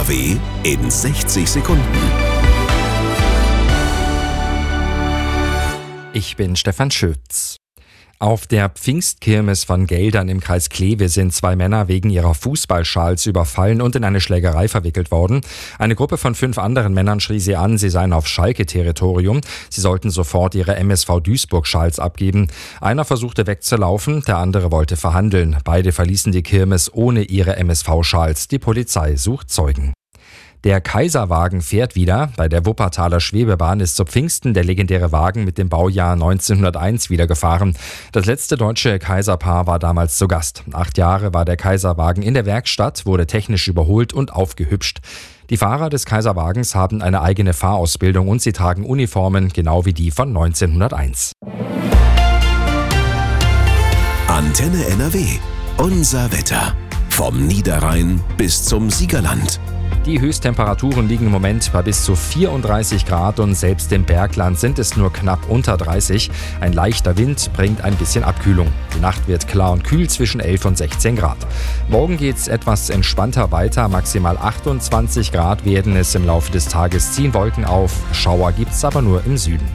NRW in 60 Sekunden. Ich bin Stefan Schütz. Auf der Pfingstkirmes von Geldern im Kreis Kleve sind 2 Männer wegen ihrer Fußballschals überfallen und in eine Schlägerei verwickelt worden. Eine Gruppe von 5 anderen Männern schrie sie an, sie seien auf Schalke-Territorium. Sie sollten sofort ihre MSV Duisburg-Schals abgeben. Einer versuchte wegzulaufen, der andere wollte verhandeln. Beide verließen die Kirmes ohne ihre MSV-Schals. Die Polizei sucht Zeugen. Der Kaiserwagen fährt wieder. Bei der Wuppertaler Schwebebahn ist zu Pfingsten der legendäre Wagen mit dem Baujahr 1901 wieder gefahren. Das letzte deutsche Kaiserpaar war damals zu Gast. 8 Jahre war der Kaiserwagen in der Werkstatt, wurde technisch überholt und aufgehübscht. Die Fahrer des Kaiserwagens haben eine eigene Fahrausbildung und sie tragen Uniformen, genau wie die von 1901. Antenne NRW. Unser Wetter. Vom Niederrhein bis zum Siegerland. Die Höchsttemperaturen liegen im Moment bei bis zu 34 Grad und selbst im Bergland sind es nur knapp unter 30. Ein leichter Wind bringt ein bisschen Abkühlung. Die Nacht wird klar und kühl zwischen 11 und 16 Grad. Morgen geht es etwas entspannter weiter. Maximal 28 Grad werden es im Laufe des Tages, ziehen Wolken auf. Schauer gibt es aber nur im Süden.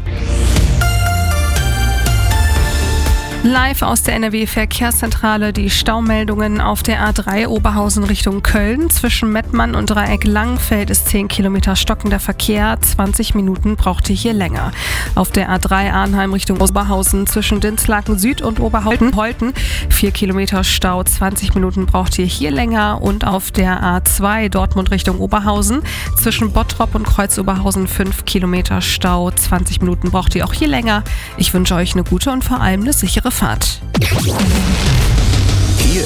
Live aus der NRW-Verkehrszentrale die Staumeldungen auf der A3 Oberhausen Richtung Köln. Zwischen Mettmann und Dreieck Langenfeld ist 10 Kilometer stockender Verkehr. 20 Minuten braucht ihr hier länger. Auf der A3 Arnheim Richtung Oberhausen zwischen Dinslaken Süd und Oberholten 4 Kilometer Stau. 20 Minuten braucht ihr hier länger. Und auf der A2 Dortmund Richtung Oberhausen zwischen Bottrop und Kreuz-Oberhausen 5 Kilometer Stau. 20 Minuten braucht ihr auch hier länger. Ich wünsche euch eine gute und vor allem eine sichere Fahrt.